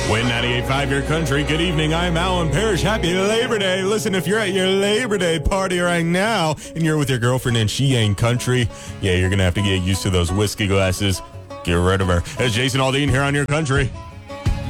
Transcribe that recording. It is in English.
Win 98.5 Your Country. Good evening. I'm Alan Parrish. Happy Labor Day. Listen, if you're at your Labor Day party right now and you're with your girlfriend and she ain't country, yeah, you're going to have to get used to those whiskey glasses. Get rid of her. It's Jason Aldean here on Your Country.